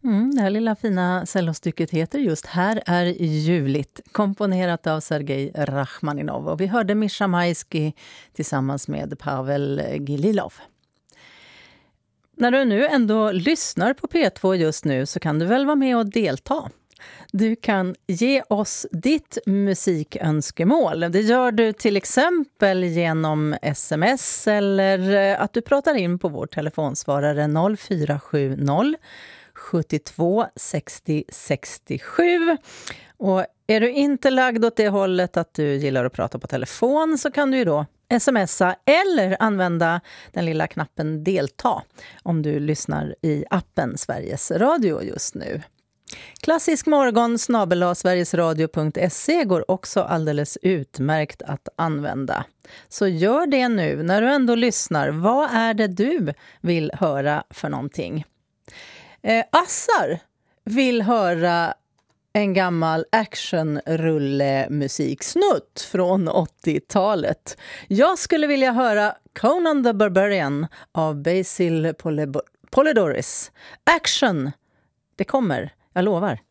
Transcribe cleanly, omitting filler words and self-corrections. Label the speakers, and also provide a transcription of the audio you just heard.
Speaker 1: Det här lilla fina cellostycket heter just Här är juligt, komponerat av Sergej Rachmaninov. Och vi hörde Mischa Maisky tillsammans med Pavel Gililov. När du nu ändå lyssnar på P2 just nu så kan du väl vara med och delta. Du kan ge oss ditt musikönskemål. Det gör du till exempel genom sms eller att du pratar in på vår telefonsvarare 0470 72 60 67. Och är du inte lagd åt det hållet att du gillar att prata på telefon så kan du ju då smsa eller använda den lilla knappen delta om du lyssnar i appen Sveriges Radio just nu. Klassisk morgon @sverigesradio.se går också alldeles utmärkt att använda. Så gör det nu när du ändå lyssnar. Vad är det du vill höra för någonting? Assar vill höra en gammal actionrulle-musiksnutt från 80-talet. Jag skulle vilja höra Conan the Barbarian av Basil Polidoris. Action! Det kommer, jag lovar.